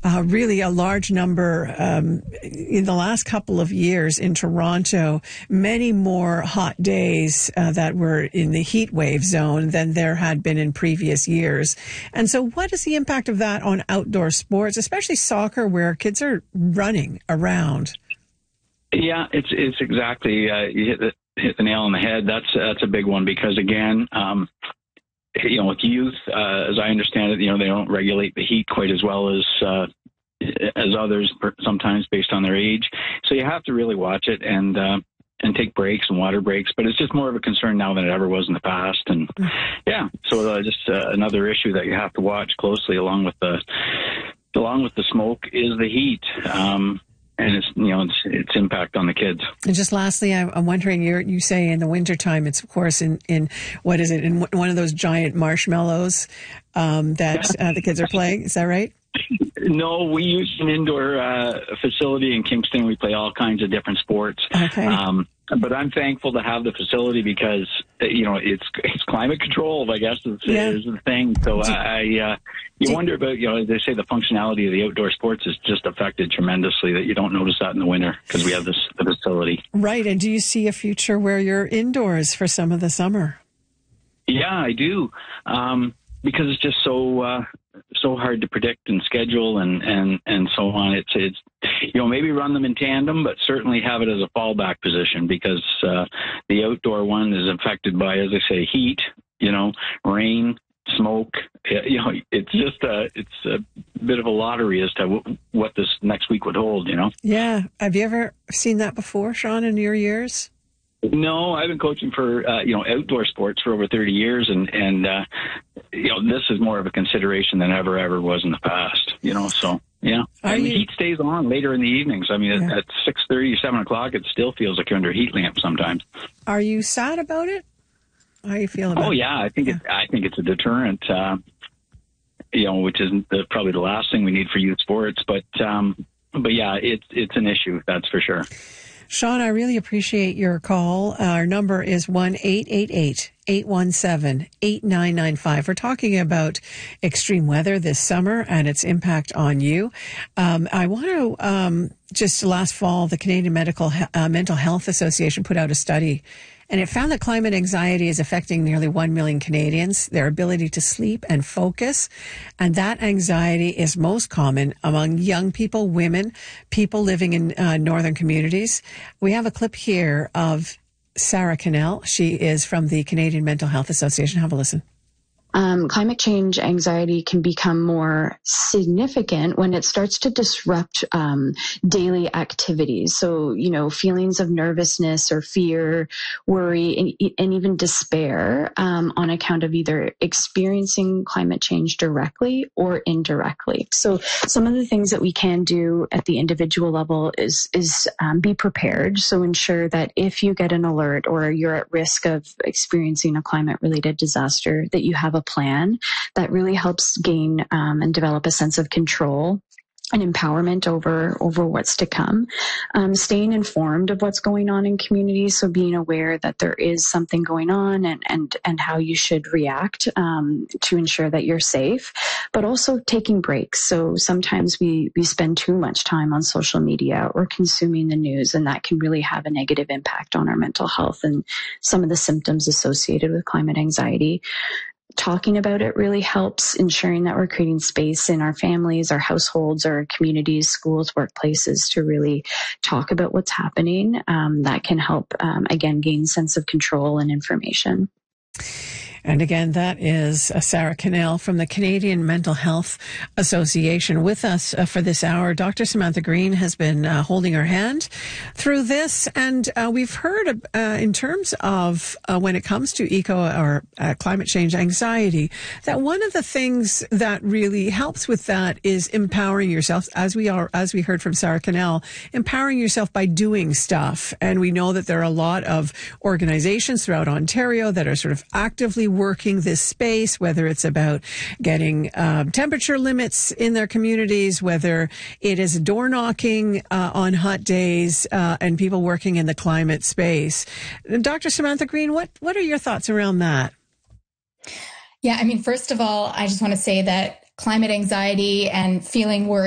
really a large number in the last couple of years in Toronto, many more hot days that were in the heat wave zone than there had been in previous years. And so what is the impact of that on outdoor sports, especially soccer, where kids are running around? Yeah, it's exactly, you hit the nail on the head. That's a big one because, again, with youth, as I understand it, they don't regulate the heat quite as well as others sometimes based on their age. So you have to really watch it and take breaks and water breaks. But it's just more of a concern now than it ever was in the past. And so just another issue that you have to watch closely along with the smoke is the heat. And its impact on the kids. And just lastly, I'm wondering, you say in the wintertime, it's of course in what is it, in one of those giant marshmallows that the kids are playing. Is that right? No, we use an indoor facility in Kingston. We play all kinds of different sports. Okay. But I'm thankful to have the facility because, it's climate controlled, I guess, is the thing. So you wonder about, they say the functionality of the outdoor sports is just affected tremendously, that you don't notice that in the winter because we have the facility. Right. And do you see a future where you're indoors for some of the summer? Yeah, I do. Because it's just so hard to predict and schedule and so on. It's maybe run them in tandem, but certainly have it as a fallback position because the outdoor one is affected by, as I say, heat, rain, smoke. It's just it's a bit of a lottery as to what this next week would hold. Yeah. Have you ever seen that before, Sean, in your years? No, I've been coaching for, outdoor sports for over 30 years. And this is more of a consideration than ever was in the past, so, yeah. And the heat stays on later in the evenings. I mean, at 6:30, 7 o'clock, it still feels like you're under a heat lamp sometimes. Are you sad about it? How are you feeling about it? Oh, yeah. I think it's a deterrent, which isn't probably the last thing we need for youth sports. But yeah, it's an issue, that's for sure. Sean, I really appreciate your call. Our number is 1-888-817-8995. We're talking about extreme weather this summer and its impact on you. I want to, just last fall, the Canadian Mental Health Association put out a study, and it found that climate anxiety is affecting nearly 1 million Canadians, their ability to sleep and focus. And that anxiety is most common among young people, women, people living in northern communities. We have a clip here of Sarah Cannell. She is from the Canadian Mental Health Association. Have a listen. Climate change anxiety can become more significant when it starts to disrupt daily activities. So, feelings of nervousness or fear, worry, and even despair on account of either experiencing climate change directly or indirectly. So some of the things that we can do at the individual level is be prepared. So ensure that if you get an alert or you're at risk of experiencing a climate-related disaster, that you have a plan that really helps gain and develop a sense of control and empowerment over what's to come. Staying informed of what's going on in communities, so being aware that there is something going on and how you should react to ensure that you're safe, but also taking breaks. So sometimes we spend too much time on social media or consuming the news, and that can really have a negative impact on our mental health and some of the symptoms associated with climate anxiety. Talking about it really helps, ensuring that we're creating space in our families, our households, our communities, schools, workplaces to really talk about what's happening. That can help, again, gain sense of control and information. And again, that is Sarah Cannell from the Canadian Mental Health Association with us for this hour. Dr. Samantha Green has been holding her hand through this. And we've heard in terms of when it comes to climate change anxiety, that one of the things that really helps with that is empowering yourself, as we heard from Sarah Cannell, empowering yourself by doing stuff. And we know that there are a lot of organizations throughout Ontario that are sort of actively working this space, whether it's about getting temperature limits in their communities, whether it is door knocking on hot days and people working in the climate space. Dr. Samantha Green, what are your thoughts around that? Yeah, first of all, I just want to say that climate anxiety and feeling worried